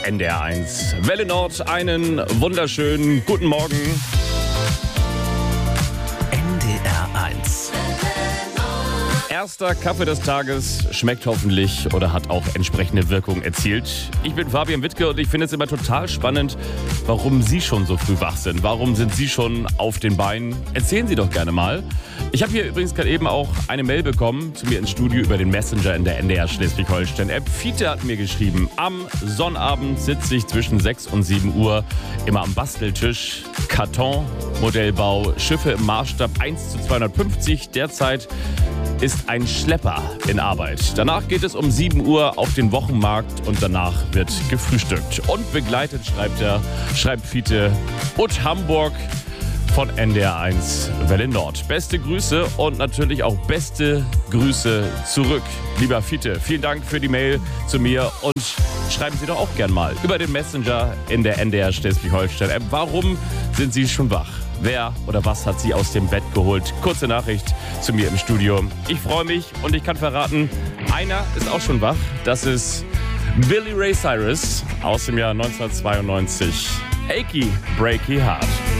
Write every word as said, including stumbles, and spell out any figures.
N D R eins. Welle Nord, einen wunderschönen guten Morgen. N D R eins. Erster Kaffee des Tages schmeckt hoffentlich oder hat auch entsprechende Wirkung erzielt. Ich bin Fabian Wittke und ich finde es immer total spannend, warum Sie schon so früh wach sind. Warum sind Sie schon auf den Beinen? Erzählen Sie doch gerne mal. Ich habe hier übrigens gerade eben auch eine Mail bekommen zu mir ins Studio über den Messenger in der N D R Schleswig-Holstein-App. Fiete hat mir geschrieben, am Sonnabend sitze ich zwischen sechs und sieben Uhr immer am Basteltisch. Karton, Modellbau, Schiffe im Maßstab eins zu zweihundertfünfzig. Derzeit ist ein Schlepper in Arbeit. Danach geht es um sieben Uhr auf den Wochenmarkt und danach wird gefrühstückt. Und begleitet, schreibt er, schreibt Fiete, Ut Hamburg von N D R eins Welle Nord. Beste Grüße und natürlich auch beste Grüße zurück. Lieber Fiete, vielen Dank für die Mail zu mir und schreiben Sie doch auch gern mal über den Messenger in der N D R Schleswig-Holstein-App. Warum sind Sie schon wach? Wer oder was hat Sie aus dem Bett geholt? Kurze Nachricht zu mir im Studio. Ich freue mich und ich kann verraten, einer ist auch schon wach. Das ist Billy Ray Cyrus aus dem Jahr neunzehnhundertzweiundneunzig. Achy Breaky Heart.